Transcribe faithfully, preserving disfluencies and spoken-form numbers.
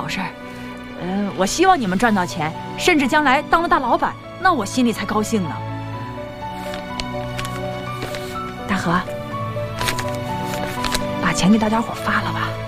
好事儿。嗯，我希望你们赚到钱，甚至将来当了大老板，那我心里才高兴呢。大河，把钱给大家伙发了吧。